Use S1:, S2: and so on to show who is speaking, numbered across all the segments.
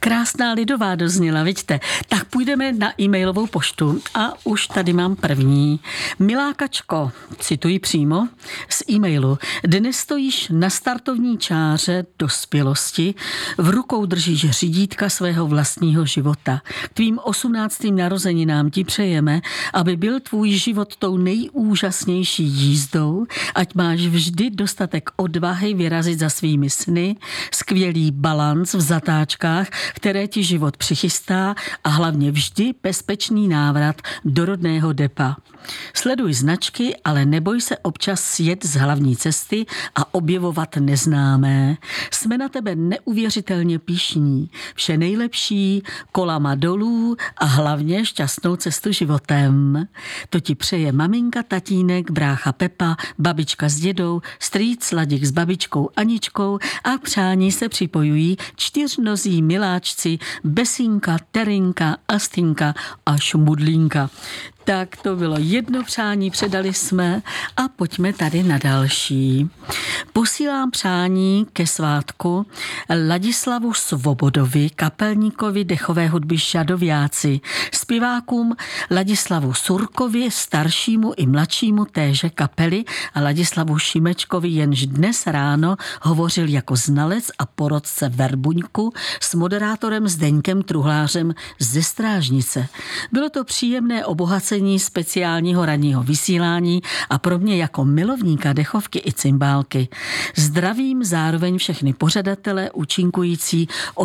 S1: krásná lidová dozněla, vidíte. Tak půjdeme na e-mailovou poštu a už tady mám první. Milá Kačko, cituji přímo z e-mailu. Dnes stojíš na startovní čáře dospělosti, v rukou držíš řídítka svého vlastního života. K tvým 18. narozeninám ti přejeme, aby byl tvůj život tou nejúžasnější jízdou, ať máš vždy dostatek odvahy vyrazit za svými sny, skvělý balanc v zatáčkách, které ti život přichystá a hlavně vždy bezpečný návrat do rodného depa. Sleduj značky, ale neboj se občas sjet z hlavní cesty a objevovat neznámé. Jsme na tebe neuvěřitelně pyšní. Vše nejlepší, kolama dolů a hlavně šťastnou cestu životem. To ti přeje maminka, tatínek, brácha Pepa, babička s dědou, strýc Ladik s babičkou Aničkou a k přání se připojují čtyřnozí miláčci Besínka, Terinka, Astinka a Šmudlínka. Tak to bylo jedno přání, předali jsme a pojďme tady na další. Posílám přání ke svátku Ladislavu Svobodovi, kapelníkovi dechové hudby Šadoviáci, zpěvákům Ladislavu Surkovi, staršímu i mladšímu téže kapely a Ladislavu Šimečkovi, jenž dnes ráno hovořil jako znalec a porodce Verbuňku s moderátorem Zdeňkem Truhlářem ze Strážnice. Bylo to příjemné obohacení speciálního ranního vysílání a pro mě jako milovníka dechovky i cymbálky. Zdravím zároveň všechny pořadatele účinkující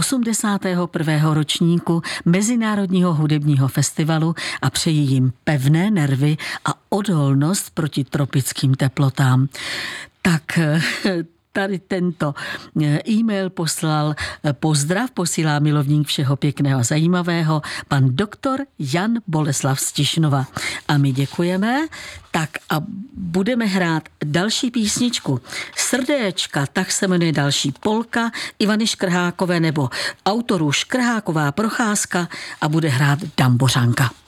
S1: 81. ročníku Mezinárodního hudebního festivalu a přeji jim pevné nervy a odolnost proti tropickým teplotám. Tak tady tento e-mail poslal pozdrav, posílá milovník všeho pěkného a zajímavého, pan doktor Jan Boleslav z Tišnova. A my děkujeme. Tak a budeme hrát další písničku. Srdéčka, tak se jmenuje další polka Ivany Škrhákové nebo autorů Škrháková procházka a bude hrát Dambořanka.